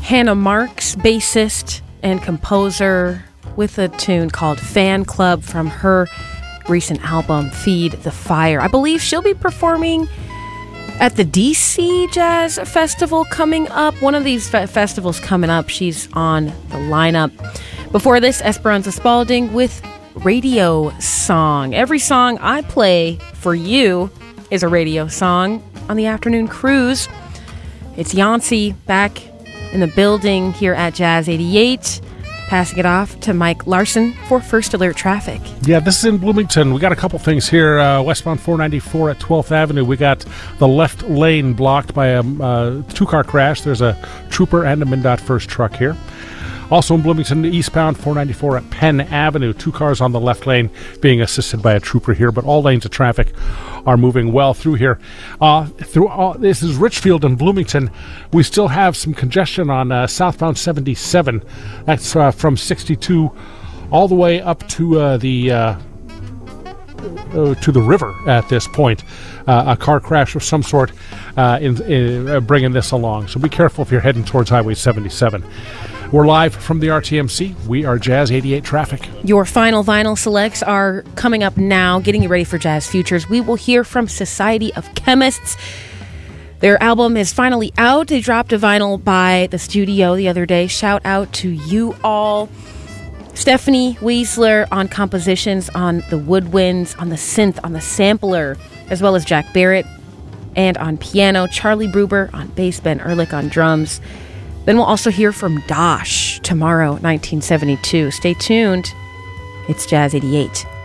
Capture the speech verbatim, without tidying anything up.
Hannah Marks, bassist and composer, with a tune called Fan Club from her recent album, Feed the Fire. I believe she'll be performing at the D C Jazz Festival coming up. One of these fe- festivals coming up. She's on the lineup. Before this, Esperanza Spalding with Radio Song. Every song I play for you is a radio song on the afternoon cruise. It's Yancey back in the building here at Jazz eighty-eight. Passing it off to Mike Larson for First Alert Traffic. Yeah, this is in Bloomington. We got a couple things here. Uh, westbound four ninety-four at twelfth Avenue. We got the left lane blocked by a uh, two-car crash. There's a trooper and a MnDOT first truck here. Also in Bloomington, eastbound four ninety-four at Penn Avenue. Two cars on the left lane being assisted by a trooper here, but all lanes of traffic are moving well through here. Uh, through all, this is Richfield and Bloomington. We still have some congestion on uh, southbound seventy-seven. That's uh, from sixty-two all the way up to uh, the uh, uh, to the river at this point. Uh, a car crash of some sort uh, in, in uh, bringing this along. So be careful if you're heading towards Highway seventy-seven. We're live from the R T M C. We are Jazz eighty-eight Traffic. Your final vinyl selects are coming up now, getting you ready for Jazz Futures. We will hear from Society of Chemists. Their album is finally out. They dropped a vinyl by the studio the other day. Shout out to you all. Stephanie Weisler on compositions, on the woodwinds, on the synth, on the sampler, as well as Jack Barrett, and on piano, Charlie Bruber on bass, Ben Ehrlich on drums. Then we'll also hear from Dosh tomorrow, nineteen seventy-two. Stay tuned. It's Jazz eighty-eight.